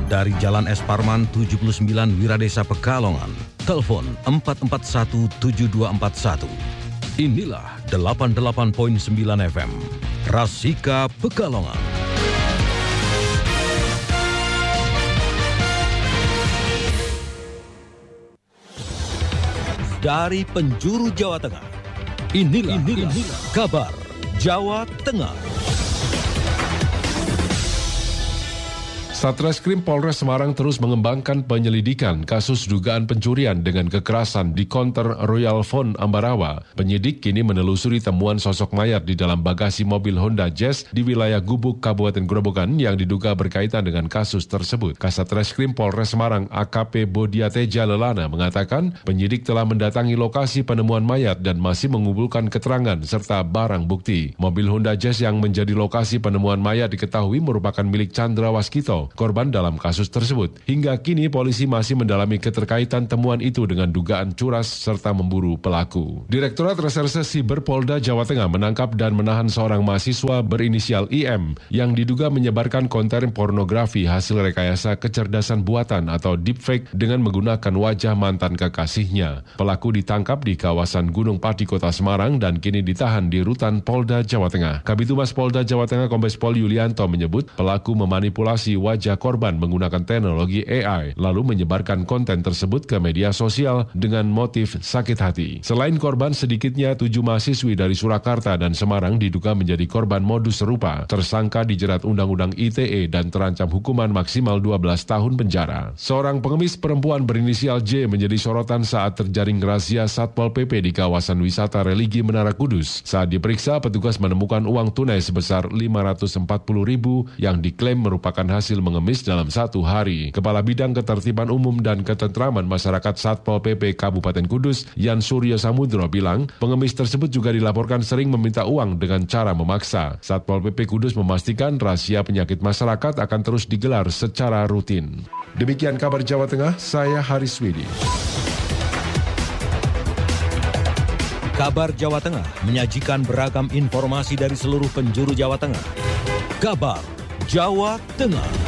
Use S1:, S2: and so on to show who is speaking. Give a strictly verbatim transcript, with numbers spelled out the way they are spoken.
S1: dari Jalan Es Parman tujuh puluh sembilan Wiradesa Pekalongan. Telepon empat empat satu tujuh dua empat satu. Inilah delapan puluh delapan koma sembilan F M, Rasika Pekalongan. Dari penjuru Jawa Tengah, inilah, inilah, inilah kabar Jawa Tengah.
S2: Satreskrim Polres Semarang terus mengembangkan penyelidikan kasus dugaan pencurian dengan kekerasan di konter Royal Phone Ambarawa. Penyidik kini menelusuri temuan sosok mayat di dalam bagasi mobil Honda Jazz di wilayah Gubuk, Kabupaten Grobogan yang diduga berkaitan dengan kasus tersebut. Kasatreskrim Polres Semarang A K P Bodiateja Lelana mengatakan penyidik telah mendatangi lokasi penemuan mayat dan masih mengumpulkan keterangan serta barang bukti. Mobil Honda Jazz yang menjadi lokasi penemuan mayat diketahui merupakan milik Chandra Waskito, korban dalam kasus tersebut. Hingga kini polisi masih mendalami keterkaitan temuan itu dengan dugaan curas serta memburu pelaku. Direktorat Reserse Siber Polda Jawa Tengah menangkap dan menahan seorang mahasiswa berinisial I M yang diduga menyebarkan konten pornografi hasil rekayasa kecerdasan buatan atau deepfake dengan menggunakan wajah mantan kekasihnya. Pelaku ditangkap di kawasan Gunung Pati, Kota Semarang dan kini ditahan di Rutan Polda Jawa Tengah. Kabitumas Polda Jawa Tengah Kombes Pol Yulianto menyebut pelaku memanipulasi wajah wajah korban menggunakan teknologi A I, lalu menyebarkan konten tersebut ke media sosial dengan motif sakit hati. Selain korban, sedikitnya tujuh mahasiswi dari Surakarta dan Semarang diduga menjadi korban modus serupa. Tersangka dijerat Undang-Undang I T E dan terancam hukuman maksimal dua belas tahun penjara. Seorang pengemis perempuan berinisial J menjadi sorotan saat terjaring razia Satpol P P di kawasan wisata religi Menara Kudus. Saat diperiksa, petugas menemukan uang tunai sebesar lima ratus empat puluh ribu yang diklaim merupakan hasil mengemis dalam satu hari. Kepala Bidang Ketertiban Umum dan Ketentraman Masyarakat Satpol P P Kabupaten Kudus, Yan Suryo Samudro bilang, pengemis tersebut juga dilaporkan sering meminta uang dengan cara memaksa. Satpol P P Kudus memastikan razia penyakit masyarakat akan terus digelar secara rutin. Demikian kabar Jawa Tengah, saya Haris Widi.
S1: Kabar Jawa Tengah menyajikan beragam informasi dari seluruh penjuru Jawa Tengah. Kabar Jawa Tengah.